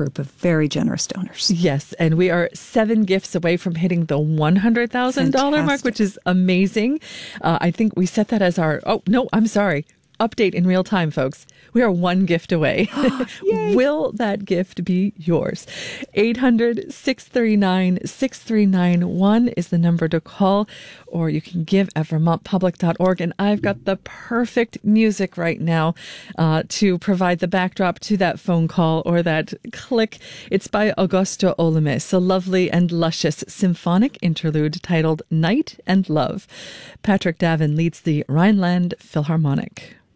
group of very generous donors. Yes, and we are 7 gifts away from hitting the $100,000 mark, which is amazing. I think we set that as our, update in real time, folks. We are 1 gift away. Will that gift be yours? 800-639-6391 is the number to call, or you can give at vermontpublic.org. And I've got the perfect music right now to provide the backdrop to that phone call or that click. It's by Augusto Olames, a lovely and luscious symphonic interlude titled Night and Love. Patrick Davin leads the Rhineland Philharmonic.